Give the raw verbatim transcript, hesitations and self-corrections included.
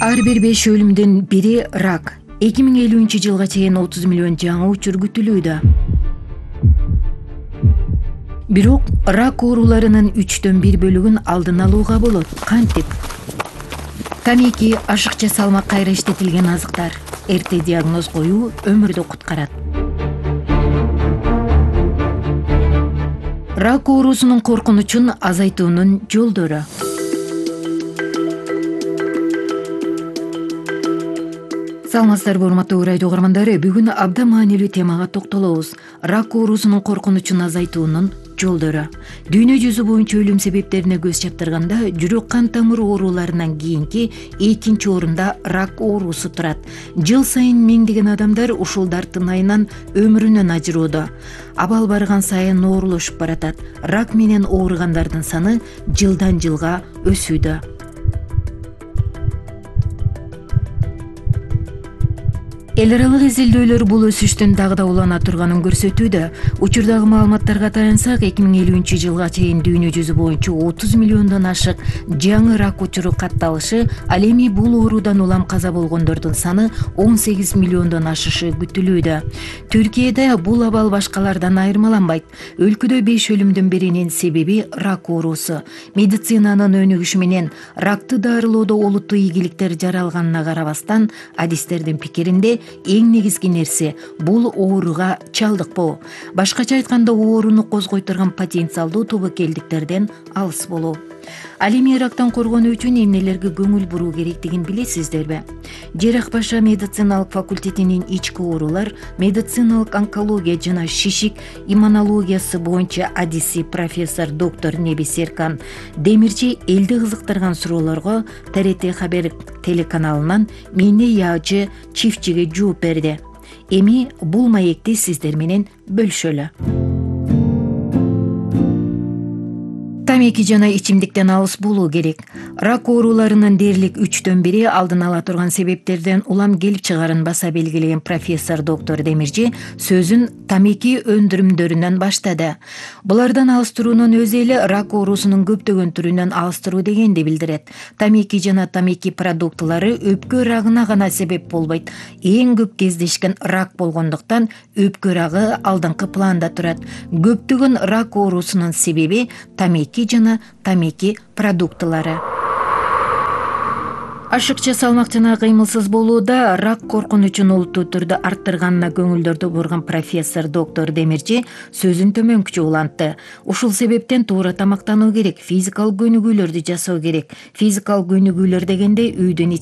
Ар бир беш өлүмдүн бири рак. эки миң элүүнчү жылга чейин отуз миллион жаңы учур күтүлүүдө. Бирок рак ооруларынын үчтөн бир бөлүгүн алдын алууга болот. Кантип? Тамеки, ашыкча салмак кайра иштетилген азыктар. Эрте диагноз коюу өмүрдү куткарат. Рак оорусунун коркунучун азайтуунун жолдору. Саламатсыздарбы, урматтуу радио угармандары. Бүгүн абдан маанилүү темага токтолобуз. Рак оорусунун коркунучун азайтуунун жолдору. Дүйнө жүзү боюнча өлүм себептерине көз чаптырганда, жүрөк кан тамыр ооруларынан кийинки экинчи орунда рак оорусу турат. Жыл сайын миңдеген адамдар ушул дарттын айынан өмүрүнөн ажырууда. Абал барган сайын оорлошуп баратат. Рак менен ооругандардын саны жылдан жылга өсүүдө. Эл аралык изилдөөлөр бул өсүштүн дагы да улана турганын көрсөтүүдө. Учурдагы маалыматтарга таянсак, эки миң элүүнчү жылга чейин дүйнө жүзү боюнча отуз миллиондон ашык жаңы рак учуру катталышы, ал эми бул оорудан улам каза болгондордун саны он сегиз миллиондон ашышы күтүлүүдө. Түркияда бул абал башкалардан айырмаланбайт. Өлкөдө беш өлүмдүн биринин себеби рак оорусу. Медицинанын өнүгүшү менен ракты дарылоодо олуттуу ийгиликтер жаралганына карабастан, адистердин пикиринде эң негизги нерсе бул ооруга чалдыкпоо. Башкача айтканда, ооруну козгой турган потенциалдуу тобокелдиктерден алыс болуу. Ал эми рактан коргонуу үчүн эмнелерге көңүл буруу керектигин билесиздерби? Жерах Паша медициналык факультетинин ички оорулар, медициналык онкология жана шишик иммунологиясы боюнча адиси профессор доктор Неби Серкан Демирчи элди кызыктырган суроолорго Т Р Т Хабер телеканалынан Мине Яачы чифтчиге жооп берди. Эми бул маекти сиздер менен бөлүшөлү. Тамеки жана ичимдиктен алыс болуу керек. Рак ооруларынын дээрлик үчтөн бири алдын ала турган себептерден улам келип чыгарын баса белгилеген профессор доктор Демирчи сөзүн тамеки өндүрүмдөрүнөн баштады. Булардан алыс туруунун өзү эле рак оорусунун көптөгөн түрүнөн алыстыруу дегенди билдирет. Тамеки жана тамеки продуктылары өпкө рагына гана себеп болбойт. Эң көп кездешкен рак болгондуктан өпкө рагы алдыңкы планда турат. Көптөгөн рак оорусунун себеби тамеки жана тамеки продуктылары. Ашыкча салмак жана кыймылсыз болууда рак коркунучун олуттуу түрдө арттырганына көңүлдөрдү бурган профессор доктор Демирчи сөзүн төмөнкүчө улантты. Ушул себептен туура тамактануу керек, физикалык көнүгүүлөрдү жасоо керек. Физикалык көнүгүүлөр дегенде үйдүн